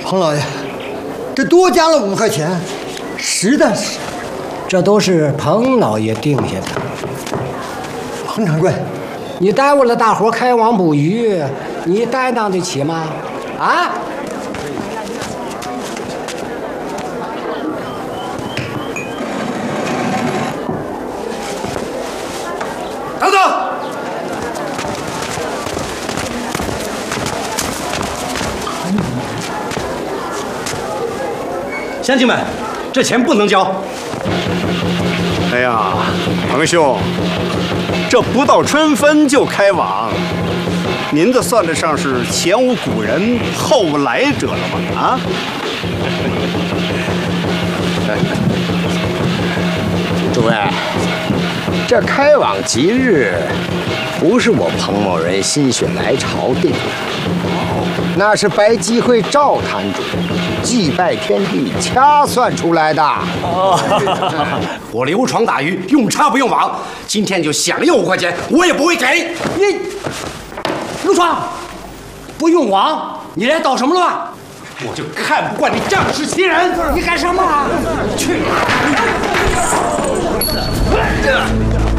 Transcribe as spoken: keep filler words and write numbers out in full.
彭老爷，这多加了五块钱，实在是。 这都是彭老爷定下的。 彭掌柜， 你耽误了大伙开网捕鱼，你担当得起吗？啊？ 等等！乡亲们，这钱不能交。 哎呀，彭兄，这不到春分就开网，您这算得上是前无古人后无来者了吗？啊？ 诸位，这开网吉日不是我彭某人心血来潮定的，那是白集会赵坛主祭拜天地掐算出来的。 哦，我流床打鱼，用插不用网，今天就想要五块钱，我也不会给你。刘闯，不用网，你来捣什么乱？ 我就看不惯你仗势欺人！ 你干什么啊？去！